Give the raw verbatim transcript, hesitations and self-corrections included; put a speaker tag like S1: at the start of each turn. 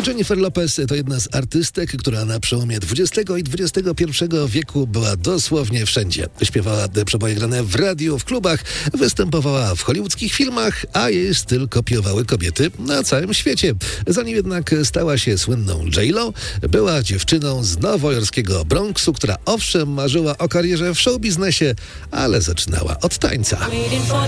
S1: Jennifer Lopez to jedna z artystek, która na przełomie dwudziestego i dwudziestego pierwszego wieku była dosłownie wszędzie. Śpiewała przeboje grane w radiu, w klubach, występowała w hollywoodzkich filmach, a jej styl kopiowały kobiety na całym świecie. Zanim jednak stała się słynną J-Lo, była dziewczyną z nowojorskiego Bronxu, która owszem marzyła o karierze w showbiznesie, ale zaczynała od tańca.